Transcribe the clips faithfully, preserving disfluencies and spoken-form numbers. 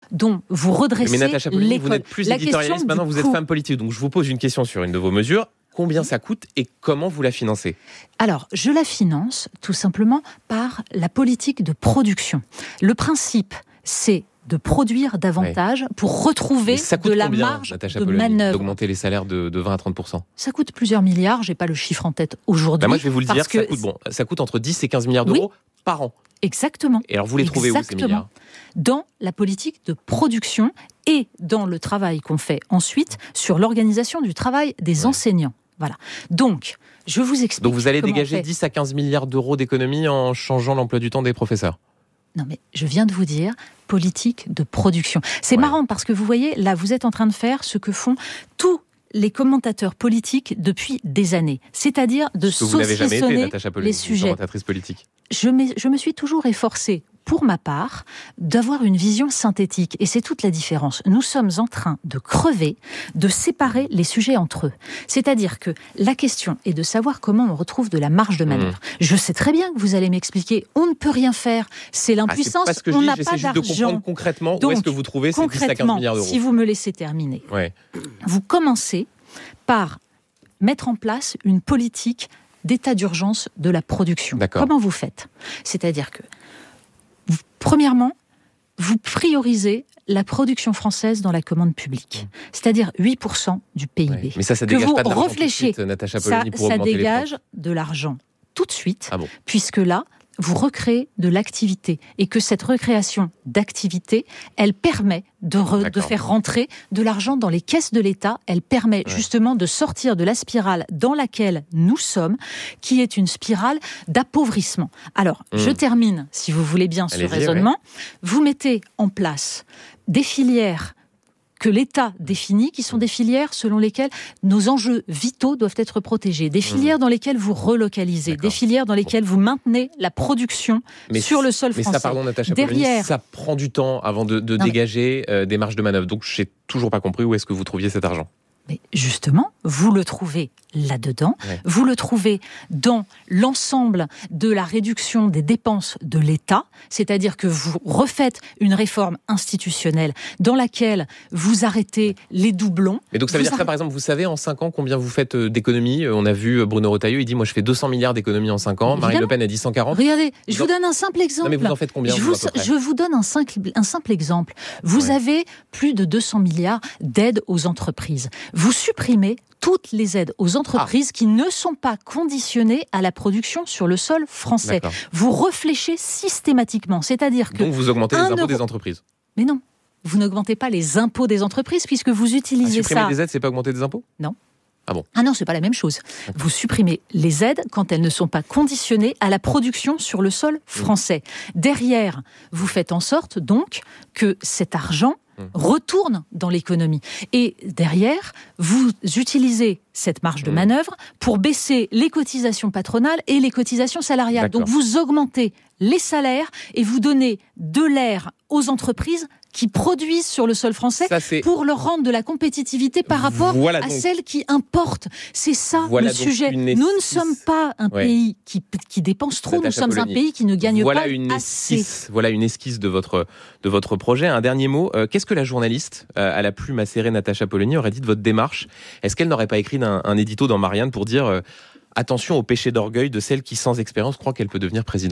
dont vous redressez l'école. Mais Natacha Polony, l'école. vous n'êtes plus éditorialiste, maintenant vous êtes coût... femme politique. Donc je vous pose une question sur une de vos mesures. Combien ça coûte et comment vous la financez ? Alors, je la finance tout simplement par la politique de production. Le principe, c'est de produire davantage ouais. pour retrouver de la combien, marge Natacha de Polony, manœuvre. D'augmenter les salaires de, de vingt à trente pour cent. Ça coûte plusieurs milliards, j'ai pas le chiffre en tête aujourd'hui. Bah moi je vais vous le dire, que ça, coûte, bon, ça coûte entre dix et quinze milliards d'euros oui. par an. Exactement. Et alors vous les trouvez Exactement. où ces milliards ? Dans la politique de production et dans le travail qu'on fait ensuite sur l'organisation du travail des ouais. enseignants. Voilà. Donc, je vous explique. Donc vous allez dégager dix à quinze milliards d'euros d'économies en changeant l'emploi du temps des professeurs ? Non mais je viens de vous dire politique de production. C'est ouais. marrant parce que vous voyez, là vous êtes en train de faire ce que font tous les commentateurs politiques depuis des années. C'est-à-dire de saucissonner les sujets. Commentatrice politique. Je me, je me suis toujours efforcée, pour ma part, d'avoir une vision synthétique. Et c'est toute la différence. Nous sommes en train de crever, de séparer les sujets entre eux. C'est-à-dire que la question est de savoir comment on retrouve de la marge de manœuvre. Mmh. Je sais très bien que vous allez m'expliquer, on ne peut rien faire, c'est l'impuissance, ah, c'est on n'a pas d'argent. J'essaie de comprendre concrètement Donc, où est-ce que vous trouvez ces dix à quinze milliards d'euros. Si vous me laissez terminer, ouais. vous commencez par mettre en place une politique d'état d'urgence de la production. D'accord. Comment vous faites ? C'est-à-dire que, vous, premièrement, vous priorisez la production française dans la commande publique, mmh. c'est-à-dire huit pour cent du P I B. Ouais. Mais ça, ça dégage que pas de l'argent tout de suite, Natacha Polony, pour ça, augmenter ça dégage les profs. de l'argent tout de suite, ah bon. puisque là, vous recréez de l'activité et que cette recréation d'activité, elle permet de, re, de faire rentrer de l'argent dans les caisses de l'État. Elle permet ouais. justement de sortir de la spirale dans laquelle nous sommes, qui est une spirale d'appauvrissement. Alors, mmh. je termine, si vous voulez bien, ce raisonnement. Ouais. Vous mettez en place des filières que l'État définit, qui sont des filières selon lesquelles nos enjeux vitaux doivent être protégés, des filières mmh. dans lesquelles vous relocalisez, D'accord. des filières dans lesquelles bon. vous maintenez la production mais sur le sol français. Mais ça, pardon, Natacha Derrière, Polony, ça prend du temps avant de, de dégager mais... euh, des marges de manœuvre. Donc, je n'ai toujours pas compris où est-ce que vous trouviez cet argent. Mais justement, vous le trouvez là-dedans, ouais. vous le trouvez dans l'ensemble de la réduction des dépenses de l'État, c'est-à-dire que vous refaites une réforme institutionnelle dans laquelle vous arrêtez les doublons. Mais donc ça veut dire arrêtez... que, par exemple, vous savez en cinq ans combien vous faites d'économies ? On a vu Bruno Retailleau, il dit « moi je fais deux cents milliards d'économies en cinq ans », Marine Le Pen a dit cent quarante. Regardez, je vous, vous donne un simple exemple. Non mais vous en faites combien ? Je vous, vous, je vous donne un simple, un simple exemple. Vous ouais. avez plus de deux cents milliards d'aides aux entreprises. Vous supprimez toutes les aides aux entreprises ah. qui ne sont pas conditionnées à la production sur le sol français. D'accord. Vous réfléchissez systématiquement, c'est-à-dire que... Donc vous augmentez les impôts euro... des entreprises. Mais non, vous n'augmentez pas les impôts des entreprises puisque vous utilisez ah, supprimer ça... des aides, c'est pas augmenter des impôts ? Non. Ah bon ? Ah non, c'est pas la même chose. Vous supprimez les aides quand elles ne sont pas conditionnées à la production sur le sol français. Mmh. Derrière, vous faites en sorte donc que cet argent retourne dans l'économie. Et derrière, vous utilisez cette marge de manœuvre pour baisser les cotisations patronales et les cotisations salariales. D'accord. Donc vous augmentez les salaires et vous donnez de l'air aux entreprises qui produisent sur le sol français ça, pour leur rendre de la compétitivité par rapport voilà à donc... celles qui importent. C'est ça voilà le sujet. Esquisse... Nous ne sommes pas un ouais. pays qui, qui dépense trop, Natacha nous sommes Polony. un pays qui ne gagne voilà pas une assez. Esquisse, voilà une esquisse de votre, de votre projet. Un dernier mot, euh, qu'est-ce que la journaliste, euh, à la plume acérée Natacha Polony, aurait dit de votre démarche ? Est-ce qu'elle n'aurait pas écrit un, un édito dans Marianne pour dire euh, « Attention au péché d'orgueil de celle qui, sans expérience, croit qu'elle peut devenir présidente » ?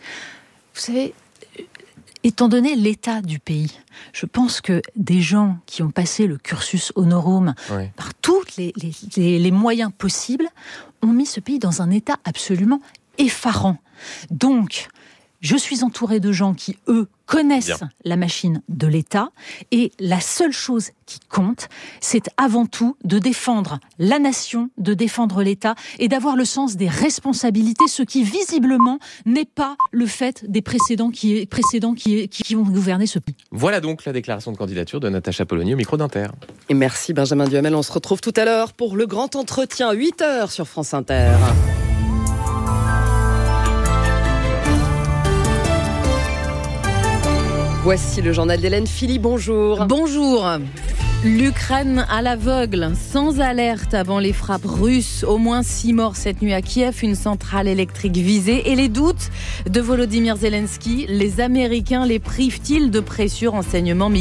Vous savez... Étant donné l'état du pays, je pense que des gens qui ont passé le cursus honorum oui. par tous les, les, les moyens possibles ont mis ce pays dans un état absolument effarant. Donc, je suis entourée de gens qui, eux, connaissent Bien. la machine de l'État et la seule chose qui compte, c'est avant tout de défendre la nation, de défendre l'État et d'avoir le sens des responsabilités, ce qui visiblement n'est pas le fait des précédents qui, précédents qui, qui, qui ont gouverné ce pays. Voilà donc la déclaration de candidature de Natacha Polony au micro d'Inter. Et merci Benjamin Duhamel, on se retrouve tout à l'heure pour le grand entretien, huit heures sur France Inter. Voici le journal d'Hélène Philly, bonjour. Bonjour. L'Ukraine à l'aveugle, sans alerte avant les frappes russes. Au moins six morts cette nuit à Kiev, une centrale électrique visée. Et les doutes de Volodymyr Zelensky, les Américains les privent-ils de précieux renseignements militaires ?